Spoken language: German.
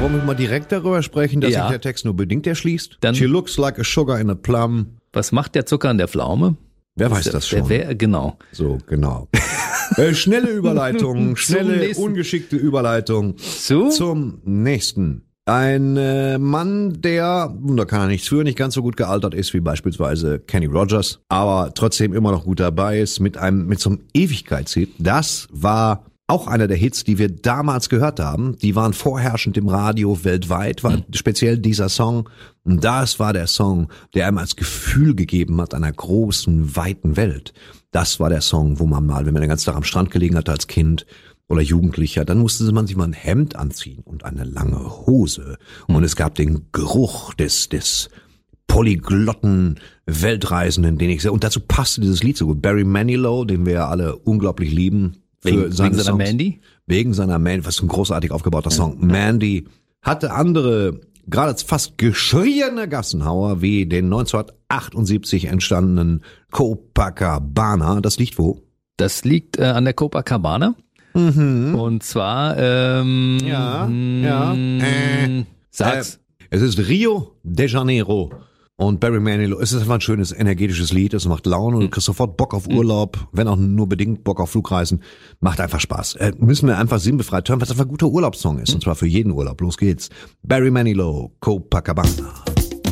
Wollen wir mal direkt darüber sprechen, dass sich Ja. der Text nur bedingt erschließt? Dann- She looks like a sugar in a plum. Was macht der Zucker an der Pflaume? Wer weiß das schon? Genau. So, genau. Schnelle Überleitung, schnelle, nächsten. ungeschickte Überleitung zum nächsten. Ein Mann, der, da kann er nichts für, nicht ganz so gut gealtert ist wie beispielsweise Kenny Rogers, aber trotzdem immer noch gut dabei ist mit so einem Ewigkeitshit. Das war auch einer der Hits, die wir damals gehört haben. Die waren vorherrschend im Radio weltweit, war speziell dieser Song. Und das war der Song, der einem als Gefühl gegeben hat einer großen, weiten Welt. Das war der Song, wo man mal, wenn man den ganzen Tag am Strand gelegen hat als Kind oder Jugendlicher, dann musste man sich mal ein Hemd anziehen und eine lange Hose. Und es gab den Geruch des polyglotten Weltreisenden, den ich sehr, und dazu passte dieses Lied so gut. Barry Manilow, den wir ja alle unglaublich lieben. Wegen seiner Songs. Mandy? Wegen seiner Mandy, was ein großartig aufgebauter Song. Mandy hatte andere, gerade fast geschrieene Gassenhauer, wie den 1978 entstandenen Copacabana. Das liegt wo? Das liegt an der Copacabana. Und zwar, sag's. Es ist Rio de Janeiro. Und Barry Manilow, es ist einfach ein schönes, energetisches Lied, es macht Laune und du kriegst sofort Bock auf Urlaub, wenn auch nur bedingt Bock auf Flugreisen, macht einfach Spaß. Müssen wir einfach sinnbefreit hören, was einfach ein guter Urlaubssong ist, und zwar für jeden Urlaub. Los geht's. Barry Manilow, Copacabana.